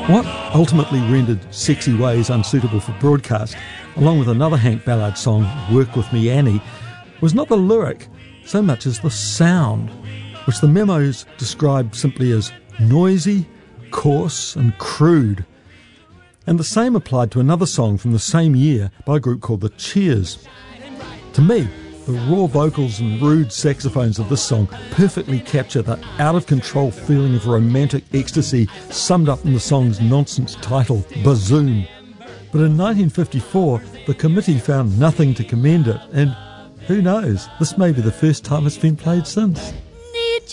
What ultimately rendered Sexy Ways unsuitable for broadcast, along with another Hank Ballard song, Work With Me Annie, was not the lyric so much as the sound, which the memos described simply as noisy, coarse and crude. And the same applied to another song from the same year by a group called the Cheers. To me, the raw vocals and rude saxophones of this song perfectly capture the out-of-control feeling of romantic ecstasy summed up in the song's nonsense title, Bazoom. But in 1954, the committee found nothing to commend it, and who knows, this may be the first time it's been played since.